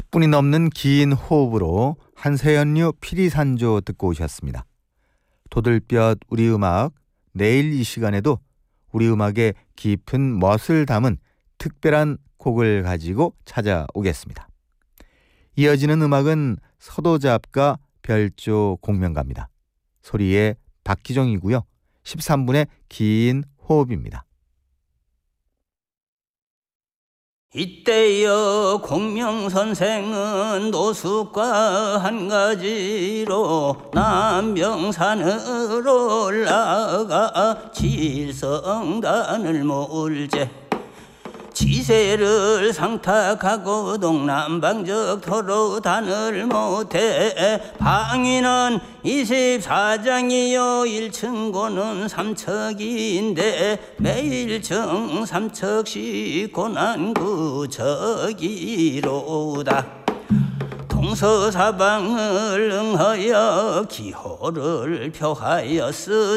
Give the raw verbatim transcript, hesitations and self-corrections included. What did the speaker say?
십 분이 넘는 긴 호흡으로 한세연류 피리산조 듣고 오셨습니다. 도들볕 우리 음악, 내일 이 시간에도 우리 음악의 깊은 멋을 담은 특별한 곡을 가지고 찾아오겠습니다. 이어지는 음악은 서도잡가 별조 공명가입니다. 소리의 박기정이고요. 십삼 분의 긴 호흡입니다. 이때여 공명선생은 노숙과 한 가지로 남병산으로 올라가 칠성단을 몰제 지세를 상탁하고 동남방적 토로단을 못해 방위는 이십사 장이요 일 층고는 삼척인데 매일 정 삼척씩 고난구척이로다. 동서사방을 응하여 기호를 표하였으